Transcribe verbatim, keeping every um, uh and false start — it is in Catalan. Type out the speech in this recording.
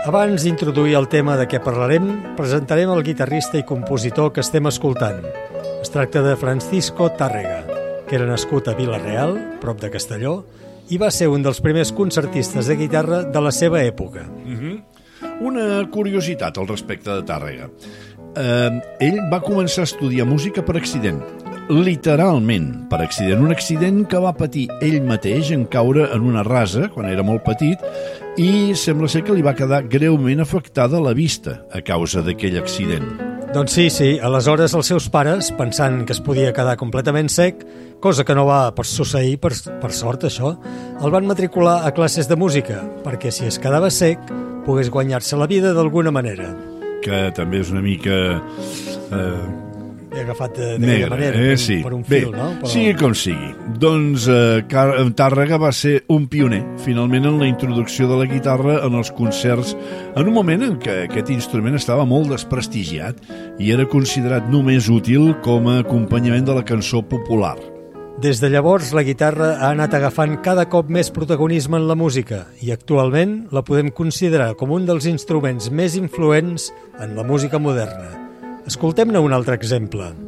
Abans d'introduir el tema de què parlarem, presentarem el guitarrista i compositor que estem escoltant. Es tracta de Francisco Tárrega, que era nascut a Vila-real, prop de Castelló, i va ser un dels primers concertistes de guitarra de la seva època. Mm-hmm. Una curiositat al respecte de Tàrrega. Eh, ell va començar a estudiar música per accident, literalment per accident, un accident que va patir ell mateix en caure en una rasa quan era molt petit i sembla ser que li va quedar greument afectada la vista a causa d'aquell accident. Doncs sí, sí, aleshores els seus pares, pensant que es podia quedar completament sec, cosa que no va per succeir, per, per sort això, el van matricular a classes de música, perquè si es quedava sec pogués guanyar-se la vida d'alguna manera. Que també és una mica... Eh, He agafat d'aquella manera, eh, per, sí. per un Bé, fil, no? Però... sigui com sigui. Doncs eh, Tàrrega va ser un pioner, finalment, en la introducció de la guitarra en els concerts, en un moment en què aquest instrument estava molt desprestigiat i era considerat només útil com a acompanyament de la cançó popular. Des de llavors, la guitarra ha anat agafant cada cop més protagonisme en la música i actualment la podem considerar com un dels instruments més influents en la música moderna. Escoltem-ne un altre exemple.